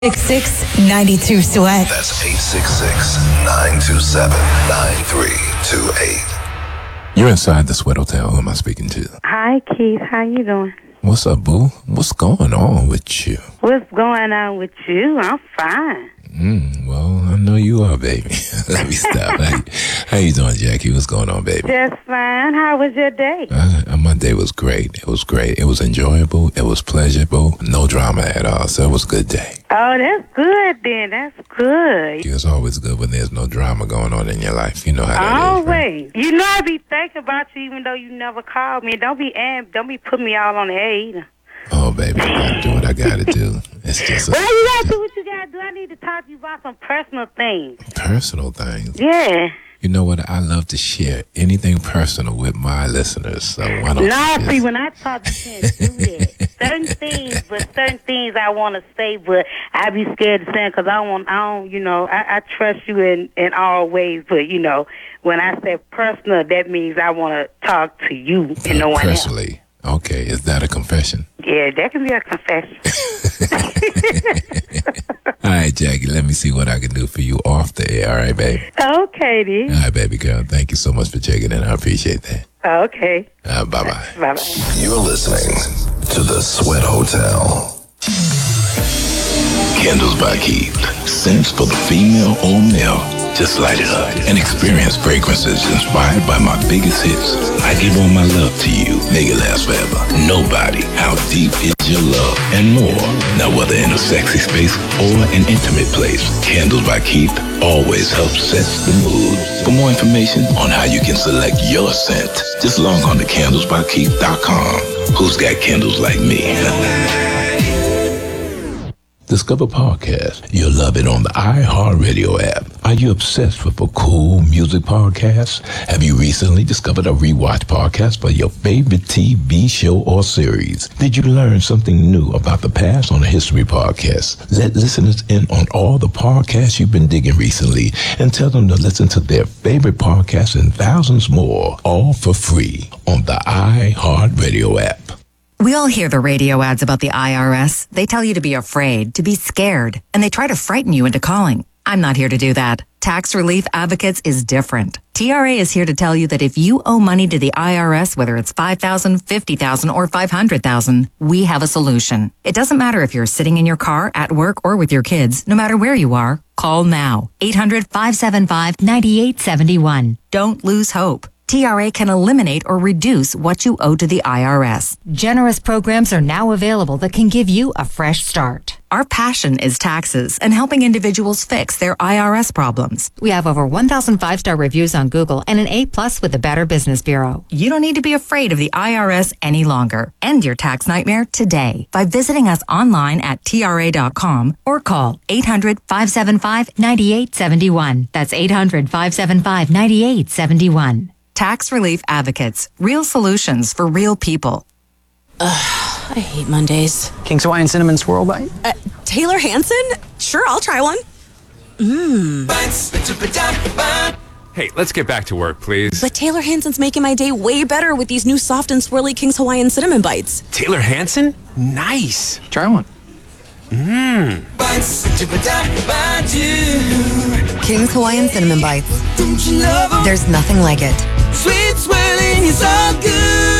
866-92 Sweat. That's 866-927-9328. You're inside the Sweat Hotel. Who am I speaking to? Hi, Keith. How you doing? What's up, boo? What's going on with you? What's going on with you? I'm fine. Well, I know you are, baby. Let me stop. How you doing, Jackie? What's going on, baby? Just fine. How was your day? My day was great. It was great. It was enjoyable. It was pleasurable. No drama at all. So it was a good day. Oh, that's good then. That's good. It's always good when there's no drama going on in your life. You know how that always. is, right? You know I be thinking about you even though you never called me. Don't be putting me all on the air either. Oh, baby, I gotta do what I gotta do. It's just well, you gotta do what you gotta do. I need to talk to you about some personal things. Personal things? Yeah. You know what? I love to share anything personal with my listeners. So why don't see, when I talk, you can't do that. certain things I want to say, but I be scared to say because I trust you in all ways. But, when I say personal, that means I want to talk to you and no one else. Personally. Okay, is that a confession? Yeah, that can be a confession. All right, Jackie, let me see what I can do for you off the air. All right, baby? Okay, then. All right, baby girl. Thank you so much for checking in. I appreciate that. Okay. Bye-bye. Bye-bye. You're listening to The Sweat Hotel. Candles by Keith. Scents for the female or male. Just light it up and experience fragrances inspired by my biggest hits. I give all my love to you. Make it last forever. Nobody. How deep is your love? And more. Now, whether in a sexy space or an intimate place, Candles by Keith always helps set the mood. For more information on how you can select your scent, just log on to candlesbykeith.com. Who's got candles like me? Discover podcast. You'll love it on the iHeartRadio app. Are you obsessed with a cool music podcast? Have you recently discovered a rewatch podcast for your favorite TV show or series? Did you learn something new about the past on a history podcast? Let listeners in on all the podcasts you've been digging recently and tell them to listen to their favorite podcasts and thousands more, all for free on the iHeartRadio app. We all hear the radio ads about the IRS. They tell you to be afraid, to be scared, and they try to frighten you into calling. I'm not here to do that. Tax Relief Advocates is different. TRA is here to tell you that if you owe money to the IRS, whether it's $5,000, $50,000, or $500,000, we have a solution. It doesn't matter if you're sitting in your car, at work, or with your kids. No matter where you are, call now. 800-575-9871. Don't lose hope. TRA can eliminate or reduce what you owe to the IRS. Generous programs are now available that can give you a fresh start. Our passion is taxes and helping individuals fix their IRS problems. We have over 1,000 five-star reviews on Google and an A+ with the Better Business Bureau. You don't need to be afraid of the IRS any longer. End your tax nightmare today by visiting us online at TRA.com or call 800-575-9871. That's 800-575-9871. Tax Relief Advocates. Real solutions for real people. I hate Mondays. King's Hawaiian Cinnamon Swirl Bite? Taylor Hanson? Sure, I'll try one. Hey, let's get back to work, please. But Taylor Hanson's making my day way better with these new soft and swirly King's Hawaiian Cinnamon Bites. Taylor Hanson? Nice. Try one. King's Hawaiian Cinnamon Bites. There's nothing like it. Sweet swirling is all good.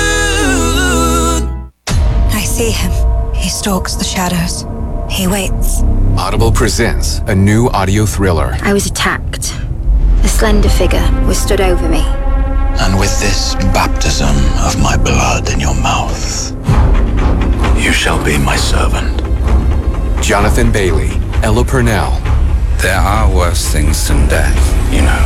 I see him. He stalks the shadows. He waits. Audible presents a new audio thriller. I was attacked. A slender figure was stood over me. And with this baptism of my blood in your mouth, you shall be my servant. Jonathan Bailey, Ella Purnell. There are worse things than death, you know.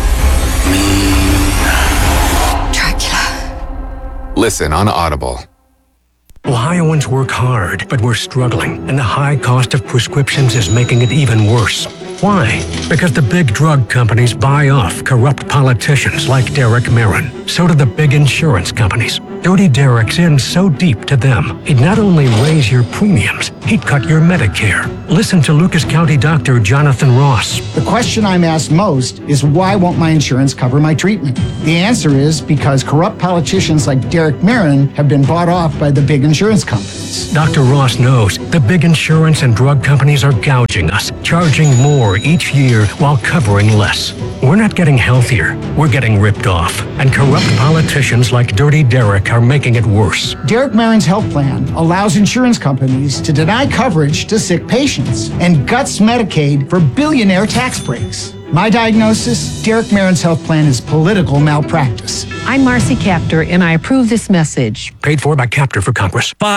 Dracula. Listen on Audible. Ohioans work hard, but we're struggling, and the high cost of prescriptions is making it even worse. Why? Because the big drug companies buy off corrupt politicians like Derek Marin. So do the big insurance companies. Dirty Derek's in so deep to them, he'd not only raise your premiums, he'd cut your Medicare. Listen to Lucas County Dr. Jonathan Ross. The question I'm asked most is why won't my insurance cover my treatment? The answer is because corrupt politicians like Derek Marin have been bought off by the big insurance companies. Dr. Ross knows the big insurance and drug companies are gouging us, charging more each year while covering less. We're not getting healthier, we're getting ripped off. And corrupt politicians like Dirty Derek are making it worse. Derek Marin's health plan allows insurance companies to deny coverage to sick patients and guts Medicaid for billionaire tax breaks. My diagnosis, Derek Marin's health plan is political malpractice. I'm Marcy Kaptur, and I approve this message. Paid for by Captor for Congress.